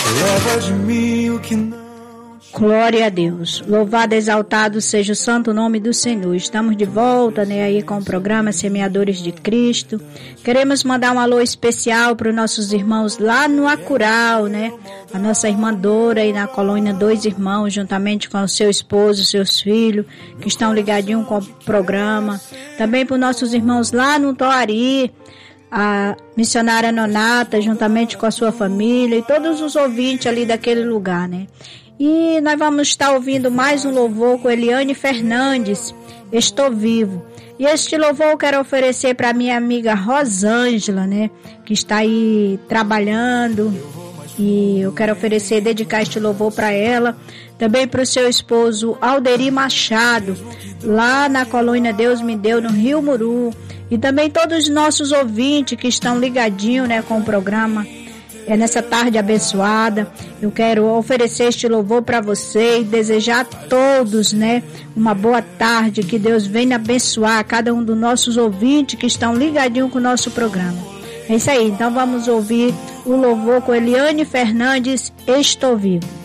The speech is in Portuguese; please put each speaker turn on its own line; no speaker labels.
leva de mim o que não.
Glória a Deus. Louvado, exaltado seja o santo nome do Senhor. Estamos de volta, aí com o programa Semeadores de Cristo. Queremos mandar um alô especial para os nossos irmãos lá no Acural, A nossa irmã Dora aí na colônia Dois Irmãos, juntamente com o seu esposo, seus filhos, que estão ligadinhos com o programa. Também para os nossos irmãos lá no Toari, a missionária Nonata, juntamente com a sua família e todos os ouvintes ali daquele lugar, E nós vamos estar ouvindo mais um louvor com Eliane Fernandes, Estou Vivo. E este louvor eu quero oferecer para minha amiga Rosângela, que está aí trabalhando. E eu quero dedicar este louvor para ela. Também para o seu esposo Alderi Machado, lá na colônia Deus Me Deu, no Rio Muru. E também todos os nossos ouvintes que estão ligadinhos, com o programa. Nessa tarde abençoada, eu quero oferecer este louvor para você e desejar a todos, uma boa tarde, que Deus venha abençoar cada um dos nossos ouvintes que estão ligadinhos com o nosso programa. É isso aí, então vamos ouvir o louvor com Eliane Fernandes, Estou Vivo.